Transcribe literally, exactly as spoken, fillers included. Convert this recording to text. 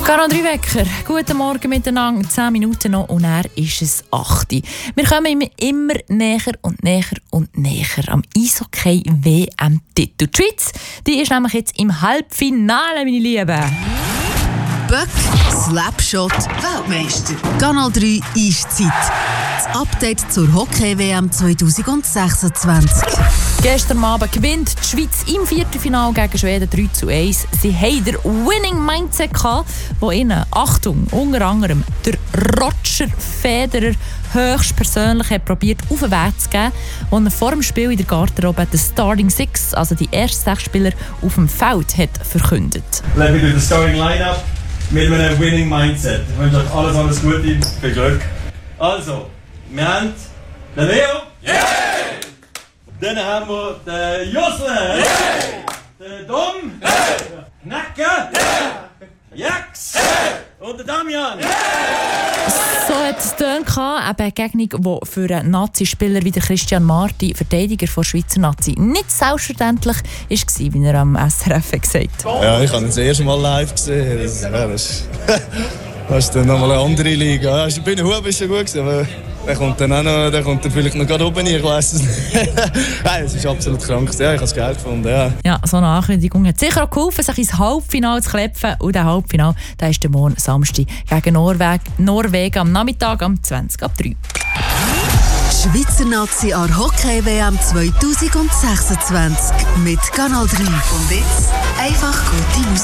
Kanal drei Wecker, guten Morgen miteinander, zehn Minuten noch und er ist es acht. Wir kommen immer näher und näher und näher am Eishockey-W M-Titel. Die Schweiz, die ist nämlich jetzt im Halbfinale, meine Lieben. Böck, Slapshot, Weltmeister. Kanal drei Eiszeit. Das Update zur Hockey-W M zwanzig sechsundzwanzig. Gestern Abend gewinnt die Schweiz im Viertelfinale gegen Schweden drei zu eins. Sie hatten den Winning Mindset gehabt, wo ihnen, Achtung, unter anderem der Roger Federer höchstpersönlich hat probiert, auf den Weg zu geben, wo er vor dem Spiel in der Garderobe den Starting Six, also die ersten sechs Spieler auf dem Feld, hat verkündet. Let me do the starting lineup mit einem Winning Mindset. Ich wünsche euch alles, alles Gute, viel Glück. Also, wir haben den Leo. Yeah! Dann haben wir den Josle. Yeah! Den Dom. Yeah! Knacke. Yeah! Jax. Yeah! Und den Damian. Yeah! So hat es getönt, eine Begegnung, die für einen Nazi-Spieler wie Christian Marti, Verteidiger der Schweizer Nazi, nicht selbstverständlich war, wie er am S R F gesagt hat. Ja, ich habe ihn das erste Mal live gesehen. Das, ja, das, das ist dann nochmal eine andere Liga. Ja, bei den Huben ist schon gut gewesen, aber der kommt dann auch noch, der kommt dann vielleicht noch gerade oben, ich weiss es nicht. Nein, es ist absolut krank. Ja, ich habe es geil gefunden. Ja. Ja, so eine Ankündigung hat sicher auch geholfen, sich ins Halbfinale zu klepfen. Und der Halbfinale, der ist der morgen Samstag gegen Norwegen, Norwegen am Nachmittag um zwanzig ab drei. Schweizer Nazi an Hockey-W M zwanzig sechsundzwanzig mit Kanal drei. Und jetzt einfach gute Musik.